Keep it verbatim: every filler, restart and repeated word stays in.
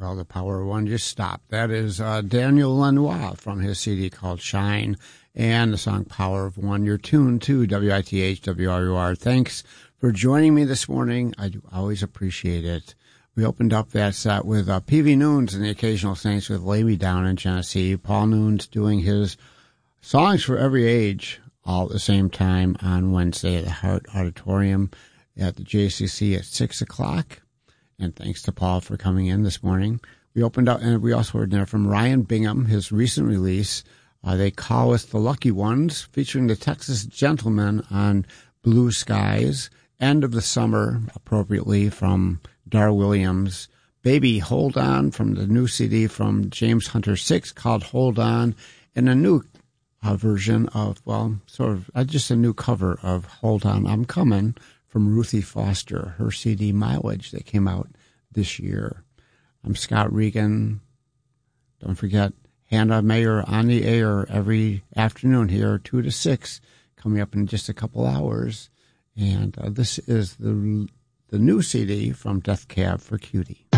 Well, the power of one just stopped. That is uh, Daniel Lanois from his C D called Shine, and the song Power of One. You're tuned to W I T H W R U R. Thanks for joining me this morning. I do always appreciate it. We opened up that set with uh, P V Noons and the Occasional Saints with Lay Me Down in Genesee. Paul Noons doing his songs for every age all at the same time on Wednesday at the Hart Auditorium at the J C C at six o'clock. And thanks to Paul for coming in this morning. We opened up, and we also heard there from Ryan Bingham, his recent release, uh, They Call Us the Lucky Ones, featuring the Texas Gentlemen on Blue Skies. End of the Summer, appropriately, from Dar Williams. Baby, Hold On, from the new C D from James Hunter six called Hold On, and a new uh, version of, well, sort of, uh, just a new cover of Hold On, I'm Coming, from Ruthie Foster, her C D Mileage that came out this year. I'm Scott Regan. Don't forget, Hannah Mayer on the air every afternoon here, two to six, coming up in just a couple hours. And uh, this is the the new C D from Death Cab for Cutie.